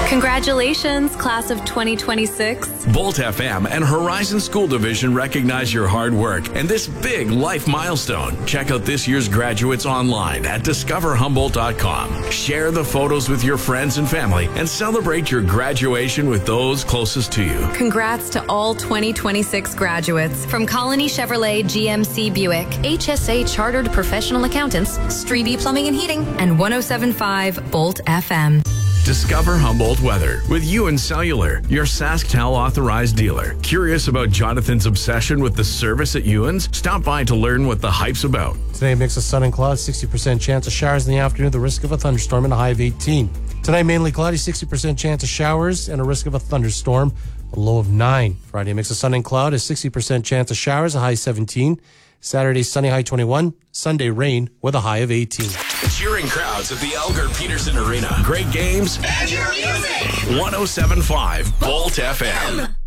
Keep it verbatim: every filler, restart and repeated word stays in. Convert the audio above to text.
Congratulations, class of twenty twenty-six. Bolt F M and Horizon School Division recognize your hard work and this big life milestone. Check out this year's graduates online at discover humboldt dot com. Share the photos with your friends and family and celebrate your graduation with those closest to you. Congrats to all twenty twenty-six graduates from Colony Chevrolet, G M C Buick, H S A Chartered Professional Accountants, Strebe Plumbing and Heating, and one oh seven point five Bolt F M. Discover Humboldt weather with Ewan Cellular, your SaskTel authorized dealer. Curious about Jonathan's obsession with the service at Ewan's? Stop by to learn what the hype's about. Today, mix of sun and clouds, sixty percent chance of showers in the afternoon, the risk of a thunderstorm, and a high of eighteen. Tonight, mainly cloudy, sixty percent chance of showers and a risk of a thunderstorm, a low of nine. Friday, mix of sun and cloud, a sixty percent chance of showers, a high seventeen. Saturday, sunny, high twenty-one. Sunday, rain with a high of eighteen. Cheering crowds at the Elgar Peterson Arena. Great games. And your music. one oh seven point five Bolt F M.